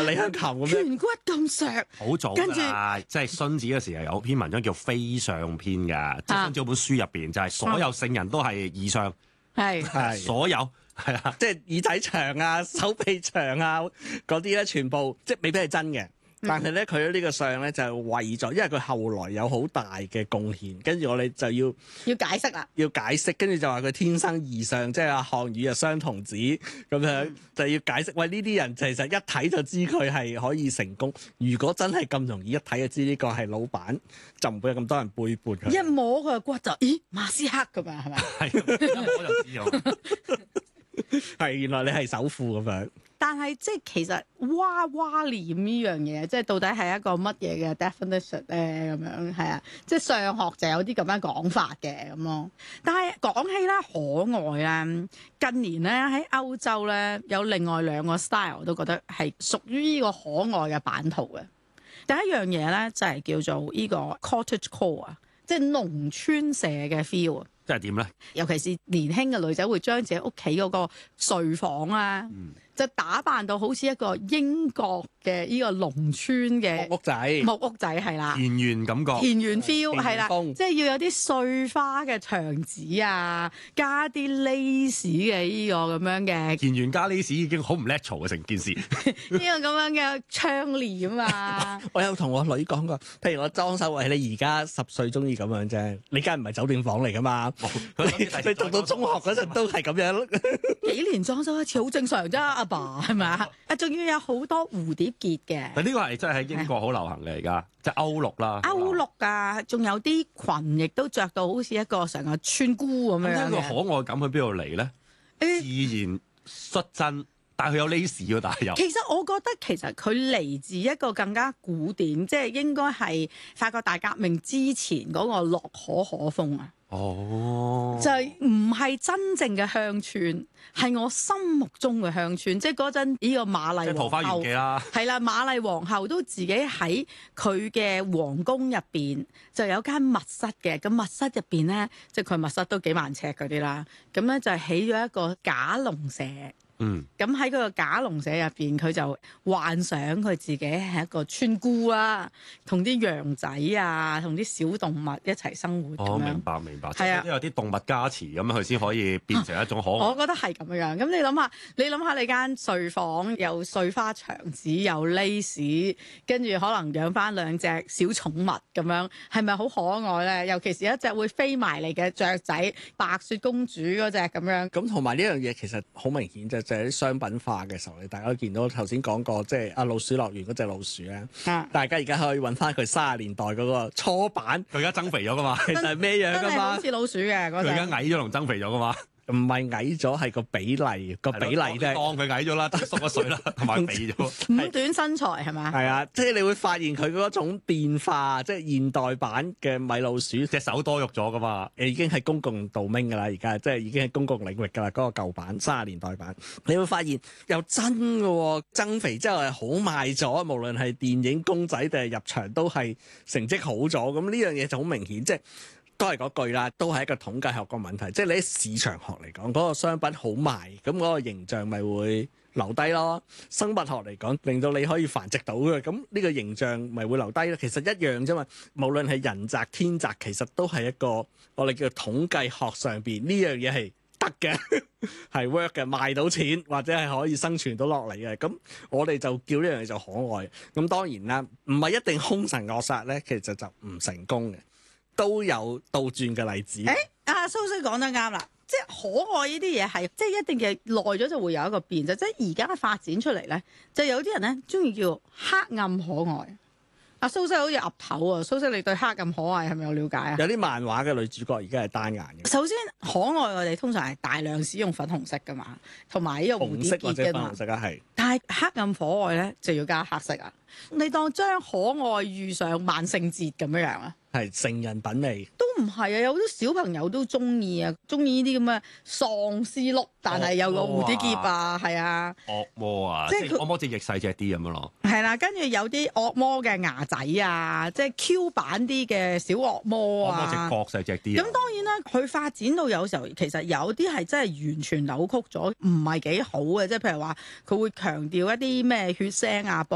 李香琴咁樣， 顴骨咁削， 好早跟住㗎，即係荀子嗰時係有篇文章叫《非相篇》㗎，即係荀子嗰本書入邊就係所有聖人都係異相， 係所有係啦， 即係耳仔長啊、手臂長啊嗰啲咧，全部即係未必係真嘅。但係咧，佢呢個相咧就係為咗，因為佢後來有好大嘅貢獻，跟住我哋就要解釋啦， 要解釋，跟住就話佢天生異相，即係阿項羽啊雙童子咁樣，就要解釋。喂，呢啲人其實一睇就知佢係可以成功。如果真係咁容易一睇就知呢個係老闆，就唔會有咁多人背叛佢。 一摸佢嘅骨就，咦，馬斯克咁啊，係咪？ 係一摸就知咗。 係原來你係首富咁樣。 但係即係其實娃娃臉呢樣嘢，即係到底係一個乜嘢嘅 definition 咧？咁樣係啊，即係上學就有啲咁樣講法嘅咁咯。但係講起啦可愛啦，近年咧喺歐洲咧有另外兩個 style 我都覺得係屬於呢個可愛嘅版圖嘅。第一樣嘢咧就係叫做呢個 cottagecore 啊，即係農村社嘅 feel 啊。 即係點咧？ 尤其是年輕嘅女仔會將自己屋企嗰個睡房啊，就打扮到好似一個英國嘅呢個農村嘅木屋仔係啦， 田園感覺， 田園 feel 係啦， 風即係要有啲碎花嘅牆紙啊，加啲 lace 嘅呢個咁樣嘅田園加 lace 已經好唔 natural 嘅成件事。 呢個咁樣嘅窗簾啊。 我有同我女講過，譬如我裝修，喂，你而家10歲中意咁樣啫，你梗係唔係酒店房嚟噶嘛？你讀到中學嗰陣都係咁樣， 幾年裝修一次好正常啫，阿爸係咪啊？啊，仲要有好多蝴蝶結嘅。 但呢個係真係喺英國好流行嘅而家，即係歐陸啦。 歐陸啊，仲有啲裙亦都着到好似一個成個村姑咁樣呢個嘅。 可愛感喺邊度嚟咧？自然率真，但係佢有 lace 喎，但係又。 其實我覺得其實佢嚟自一個更加古典，即係應該係法國大革命之前嗰個洛可可風啊。 哦， 就係唔係真正嘅鄉村，係我心目中嘅鄉村。即係嗰陣呢個瑪麗即係桃花源記啦。 係啦，瑪麗皇后都自己喺佢嘅皇宮入邊就有間密室嘅。咁密室入邊咧，即係佢密室都幾萬尺嗰啲啦。咁咧就起咗一個假農舍。咁喺嗰個假農舍入邊，佢就幻想佢自己係一個村姑啦，同啲羊仔啊，同啲小動物一齊生活咁樣。 明白， 係啊， 即係有啲動物加持咁，佢先可以變成一種可愛。 我覺得係咁樣。咁你諗下，你間睡房有碎花牆紙，有 lace，跟住可能養翻2隻小寵物咁樣，係咪好可愛咧？尤其是一隻會飛埋嚟嘅雀仔，白雪公主嗰隻咁樣。 咁同埋呢樣嘢其實好明顯就係啲商品化嘅時候，你大家都見到頭先講過，即係阿老鼠樂園嗰隻老鼠咧，大家而家可以揾翻佢30年代嗰個初版， 佢而家增肥咗噶嘛？ 其實係咩樣噶嘛？ 好似老鼠嘅嗰隻。 佢而家矮咗同增肥咗噶嘛？ 唔係矮咗，係個比例啫。 當佢矮咗啦，縮咗水啦，同埋肥咗。 五短身材係咪？ 係啊，即係你會發現佢嗰種變化，即係現代版嘅米老鼠隻手多肉咗噶嘛？ 已經係公共道明㗎啦，而家即係已經係公共領域㗎啦。嗰個舊版30年代版，你會發現又真㗎喎，增肥之後係好賣咗，無論係電影公仔定係入場都係成績好咗。咁呢樣嘢就好明顯，即係。都係嗰句啦，都係一個統計學個問題，即係你喺市場學嚟講，嗰個商品好賣，咁嗰個形象咪會留低咯。生物學嚟講，令到你可以繁殖到嘅，咁呢個形象咪會留低咯。其實一樣啫嘛，無論係人擇天擇，其實都係一個我哋叫統計學上邊呢樣嘢係得嘅，係 work 嘅，賣到錢或者係可以生存到落嚟嘅。咁我哋就叫呢樣嘢就可愛。咁當然啦，唔係一定兇神惡煞咧，其實就唔成功嘅。都有倒轉嘅例子。 阿蘇蘇講得啱啦，即係可愛呢啲嘢係，即係一定嘅耐咗就會有一個變，即係而家發展出嚟咧，就有啲人咧中意叫黑暗可愛。阿蘇西好似岌頭啊！蘇西，你對黑暗可愛係咪有了解啊？ 有啲漫畫嘅女主角而家係單眼嘅。 首先可愛我哋通常係大量使用粉紅色噶嘛，同埋呢個蝴蝶結嘅嘛。 紅色啊，係。 但係黑暗可愛咧就要加黑色啊！你當將可愛遇上萬聖節咁樣樣啊？ 係成人品味。 都唔係啊！有好多小朋友都中意啊，中意呢啲咁嘅喪屍碌，但係有個蝴蝶結啊，係啊。 惡魔啊！ 即係惡魔隻翼細隻啲咁樣咯。 係啦，跟住有啲惡魔嘅牙仔啊，即係 Q 版啲嘅小惡魔啊。 惡魔隻角細隻啲。 咁當然啦，佢發展到有時候其實有啲係真係完全扭曲咗，唔係幾好嘅，即係譬如話佢會強調一啲咩血腥啊、暴